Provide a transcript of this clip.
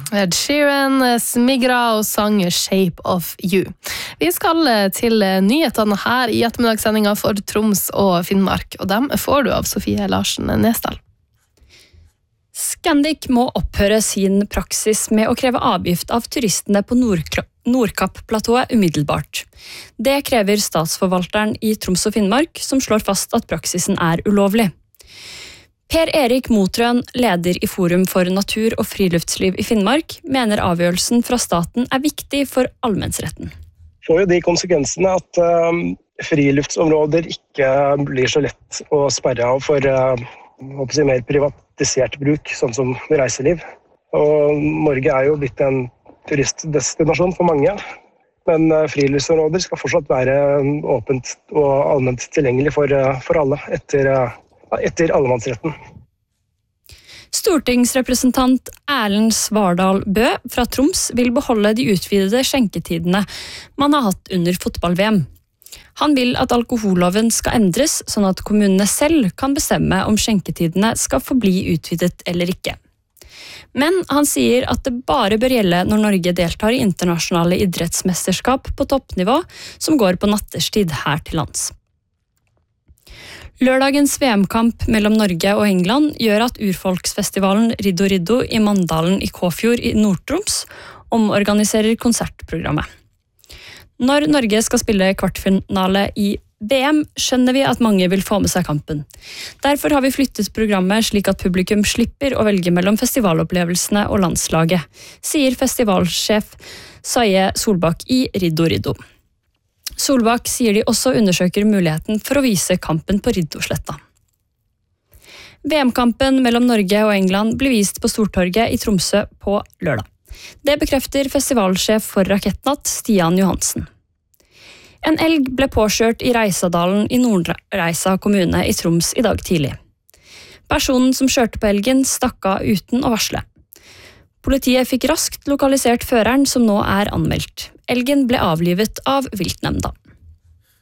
Ed Sheeran, Smigra og sang Shape of You. Vi skal til nyhetene her i ettermiddagssendingen for Troms og Finnmark, og dem får du av Sofie Larsen Nesdal. Scandic må opphøre sin praksis med å kreve avgift av turistene på Nordkapp-platået umiddelbart. Det krever statsforvalteren i Troms og Finnmark, som slår fast at praksisen er ulovlig. Per Erik Motrøen, leder i Forum for natur- og friluftsliv i Finnmark, mener avgjørelsen fra staten er viktig for allemannsretten. Får jo de konsekvensene at friluftsområder ikke blir så lett å sperre av for mer privatisert bruk, sånn som reiseliv. Og Norge er jo blitt en turistdestinasjon for mange, men friluftsområder skal fortsatt være åpent og allment tilgjengelig for alle etter allemannsretten. Stortingsrepresentant Erlend Svardal Bø fra Troms vil beholde de utvidede skjenketidene man har hatt under fotball-VM. Han vil at alkoholloven skal endres, sånn at kommunene selv kan bestemme om skjenketidene skal forbli utvidet eller ikke. Men han sier at det bare bør gjelde når Norge deltar i internasjonale idrettsmesterskap på toppnivå som går på natterstid her til lands. Lørdagens VM-kamp mellom Norge og England gjør at urfolksfestivalen Riddo Riddo i Mandalen i Kåfjord i Nord-Troms omorganiserer konsertprogrammet. Når Norge skal spille kvartfinale i VM, skjønner vi at mange vil få med seg kampen. Derfor har vi flyttet programmet slik at publikum slipper å velge mellom festivalopplevelsene og landslaget, sier festivalsjef Saie Solbakk i Riddo Riddo. Solbakk sier de også undersøker muligheten for å vise kampen på Riddosletta. VM-kampen mellom Norge og England blir vist på Stortorget i Tromsø på lørdag. Det bekrefter festivalsjef for Rakettnatt, Stian Johansen. En elg ble påkjørt i Reisadalen i Nordreisa kommune i Troms i dag tidlig. Personen som kjørte på elgen stakk av uten å varsle. Politiet fikk raskt lokalisert føreren, som nå er anmeldt. Elgen ble avlivet av viltnemnda.